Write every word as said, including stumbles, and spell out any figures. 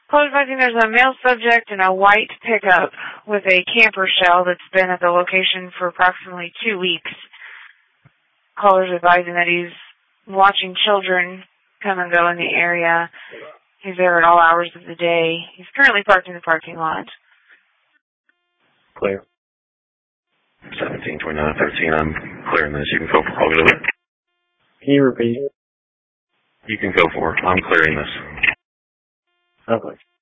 Caller advising there's a male subject in a white pickup with a camper shell that's been at the location for approximately two weeks. Caller's advising that he's watching children come and go in the area. He's there at all hours of the day. He's currently parked in the parking lot. Clear. seventeen twenty-nine thirteen, I'm clearing this. You can go for all of it. Can you repeat? You can go for it. I'm clearing this. Okay.